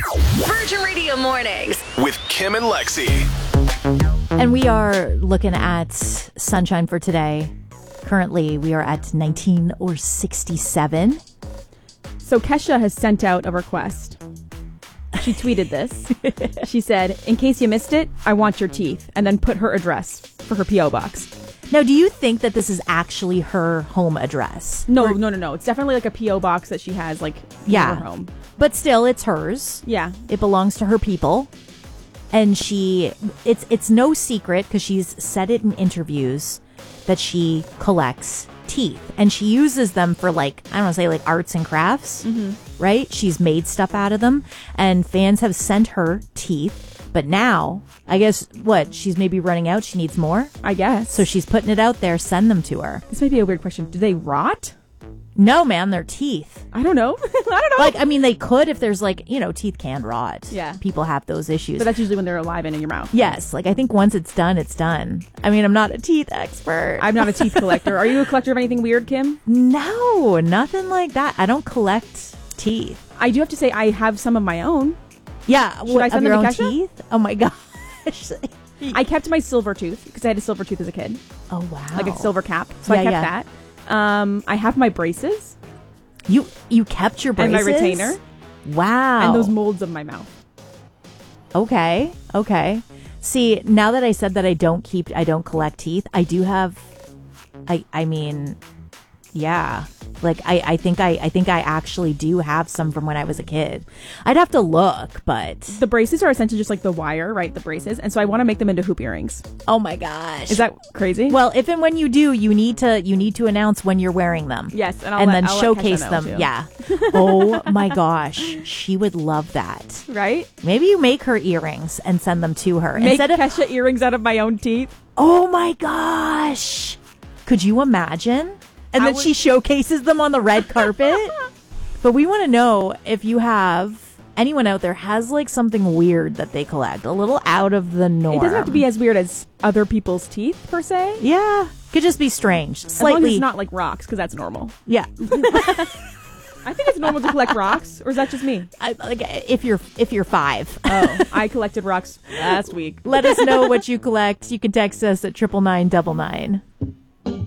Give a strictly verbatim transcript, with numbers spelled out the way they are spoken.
Virgin Radio Mornings with Kim and Lexi. And we are looking at sunshine for today. Currently, we are at nineteen or sixty-seven. So Kesha has sent out a request. She tweeted this. She said, in case you missed it, I want your teeth. And then put her address for her P O box. Now, do you think that this is actually her home address? No, or- no, no, no. It's definitely like a P O box that she has, like, yeah. in her home. But still, it's hers. Yeah. It belongs to her people. And she, it's it's no secret, because she's said it in interviews, that she collects teeth. And she uses them for, like, I don't want to say, like, arts and crafts, mm-hmm. right? She's made stuff out of them. And fans have sent her teeth. But now, I guess, what, she's maybe running out? She needs more? I guess. So she's putting it out there. Send them to her. This may be a weird question. Do they rot? No, man, they're teeth. I don't know. I don't know. Like, I mean, they could if there's, like, you know, teeth can rot. Yeah. People have those issues. But that's usually when they're alive and in your mouth. Yes. Like, I think once it's done, it's done. I mean, I'm not a teeth expert. I'm not a teeth collector. Are you a collector of anything weird, Kim? No, nothing like that. I don't collect teeth. I do have to say I have some of my own. Yeah. Should what, I send of them your to own Kesha? teeth? Oh, my gosh. I kept my silver tooth because I had a silver tooth as a kid. Oh, wow. Like a silver cap. So Yeah, I kept yeah. that. Um, I have my braces. You you kept your braces? And my retainer. Wow. And those molds of my mouth. Okay. Okay. See, now that I said that I don't keep, I don't collect teeth, I do have, I I mean, yeah. Like, I, I think I, I think I actually do have some from when I was a kid. I'd have to look, but... The braces are essentially just like the wire, right? The braces. And so I want to make them into hoop earrings. Oh my gosh. Is that crazy? Well, if and when you do, you need to you need to announce when you're wearing them. Yes, and, I'll and let, then I'll showcase let Kesha know, them. too. Yeah. Oh my gosh. She would love that. Right? Maybe you make her earrings and send them to her. Make Instead of, Kesha earrings out of my own teeth. oh my gosh. Could you imagine? And I then would- she showcases them on the red carpet. But we want to know if you have, anyone out there has like something weird that they collect, a little out of the norm. It doesn't have to be as weird as other people's teeth, per se. Yeah. Could just be strange. As long as Slightly. it's not like rocks, because that's normal. Yeah. I think it's normal to collect rocks, or is that just me? I, like if you're if you're five. Oh, I collected rocks last week. Let us know what you collect. You can text us at triple nine double nine.